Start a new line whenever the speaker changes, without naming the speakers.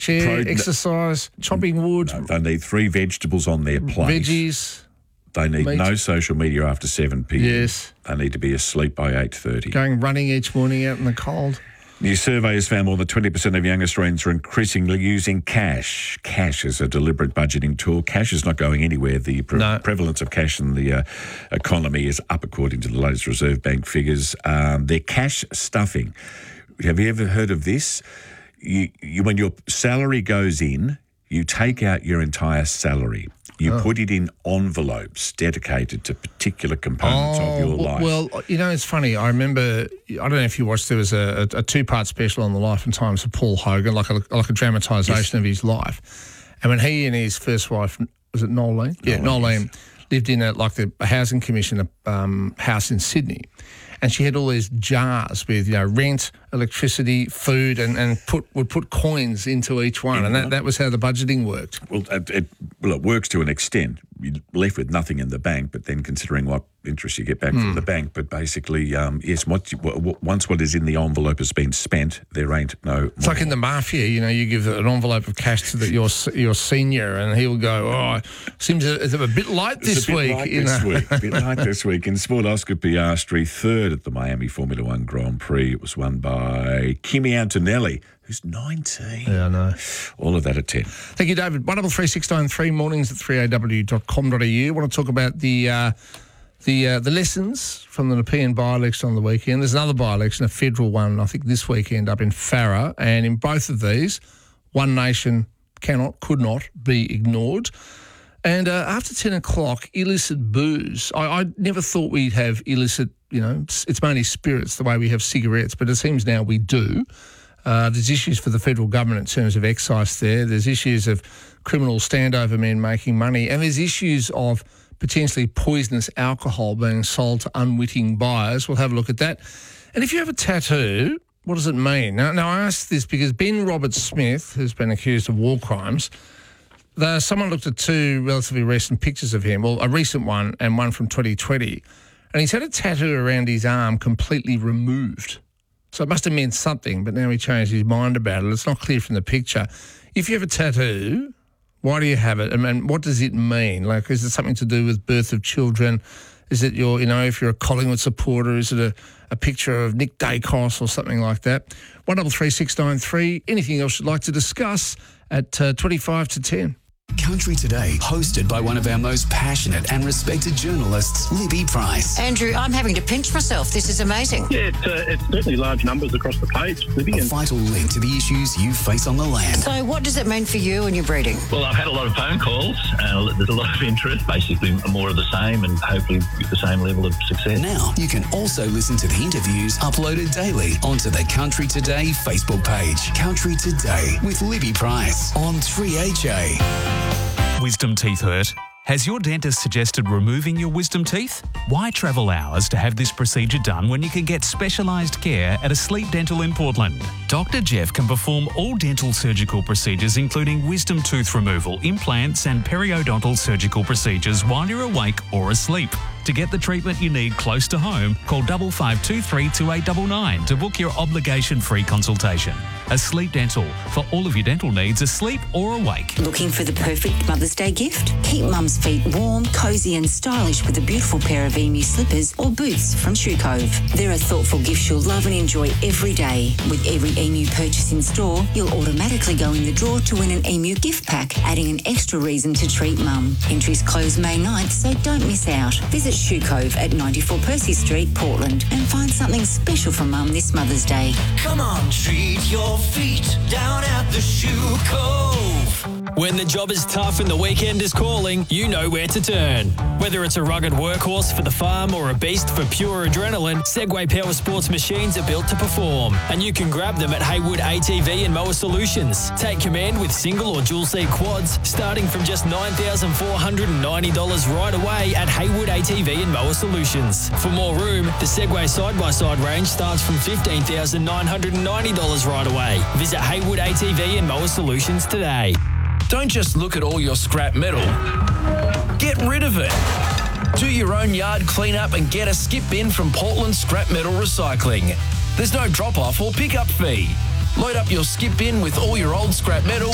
fresh air, exercise, chopping wood.
No, they need 3 vegetables on their plate.
Veggies.
They need
meat.
no social media after 7 p.m.
Yes.
They need to be asleep by 8:30.
Going running each morning out in the cold.
New survey has found more than 20% of young Australians are increasingly using cash. Cash is a deliberate budgeting tool. Cash is not going anywhere. The prevalence of cash in the economy is up, according to the latest Reserve Bank figures. They're cash stuffing. Have you ever heard of this? You when your salary goes in, you take out your entire salary. You put it in envelopes dedicated to particular components of your life.
Well, it's funny. I remember, I don't know if you watched, there was a 2-part special on the Life and Times of Paul Hogan, like a dramatisation of his life. And when he and his first wife, was it Nolene? Nolene lived in the Housing Commission house in Sydney. And she had all these jars with, rent, electricity, food, and would put coins into each one. And that was how the budgeting worked.
Well, it works to an extent. You're left with nothing in the bank, but then considering what interest you get back from the bank. But basically, yes, once what is in the envelope has been spent, there ain't no more.
It's like in the mafia, you give an envelope of cash to your senior, and he'll go, seems a bit light this week.
A bit light this week. In sport, Oscar Piastri, third at the Miami Formula One Grand Prix. It was won by Kimi Antonelli, who's 19.
Yeah, I know.
All of that at 10.
Thank you, David. 133693, mornings at 3aw.com.au. I want to talk about the lessons from the Nepean by-election on the weekend. There's another by-election, a federal one, I think this weekend up in Farrer. And in both of these, one nation could not be ignored. And after 10 o'clock, illicit booze. I never thought we'd have illicit, it's mainly spirits the way we have cigarettes, but it seems now we do. There's issues for the federal government in terms of excise there. There's issues of criminal standover men making money. And there's issues of potentially poisonous alcohol being sold to unwitting buyers. We'll have a look at that. And if you have a tattoo, what does it mean? Now I ask this because Ben Roberts-Smith, who's been accused of war crimes, someone looked at 2 relatively recent pictures of him, well, a recent one and one from 2020, and he's had a tattoo around his arm completely removed. So it must have meant something, but now he changed his mind about it. It's not clear from the picture. If you have a tattoo, why do you have it? And what does it mean? Like, is it something to do with birth of children? Is it if you're a Collingwood supporter, is it a picture of Nick Dacos or something like that? 133693. Anything else you'd like to discuss at 25 to 10?
Country Today, hosted by one of our most passionate and respected journalists, Libby Price.
Andrew, I'm having to pinch myself. This is amazing.
Yeah, it's certainly large numbers across the page, Libby.
A vital link to the issues you face on the land.
So what does it mean for you and your breeding?
Well, I've had a lot of phone calls. There's a lot of interest, basically more of the same and hopefully with the same level of success.
Now, you can also listen to the interviews uploaded daily onto the Country Today Facebook page. Country Today with Libby Price on 3HA.
Wisdom teeth hurt? Has your dentist suggested removing your wisdom teeth? Why travel hours to have this procedure done when you can get specialised care at Asleep Dental in Portland? Dr. Jeff can perform all dental surgical procedures including wisdom tooth removal, implants and periodontal surgical procedures while you're awake or asleep. To get the treatment you need close to home, call 5523 2899 to book your obligation-free consultation. Asleep Dental, for all of your dental needs, asleep or awake.
Looking for the perfect Mother's Day gift? Keep Mum's feet warm, cosy and stylish with a beautiful pair of Emu slippers or boots from Shoe Cove. There are thoughtful gifts you'll love and enjoy every day. With every Emu purchase in store, you'll automatically go in the draw to win an Emu gift pack, adding an extra reason to treat Mum. Entries close May 9th, so don't miss out. Visit Shoe Cove at 94 Percy Street, Portland, and find something special for Mum this Mother's Day.
Come on, treat your feet down at the Shoe Cove.
When the job is tough and the weekend is calling, you know where to turn. Whether it's a rugged workhorse for the farm or a beast for pure adrenaline, Segway Power Sports machines are built to perform. And you can grab them at Haywood ATV and Mower Solutions. Take command with single or dual seat quads starting from just $9,490 right away at Haywood ATV and Mower Solutions. For more room, the Segway side-by-side range starts from $15,990 right away. Visit Haywood ATV and Mower Solutions today.
Don't just look at all your scrap metal. Get rid of it. Do your own yard cleanup and get a skip bin from Portland Scrap Metal Recycling. There's no drop-off or pick-up fee. Load up your skip bin with all your old scrap metal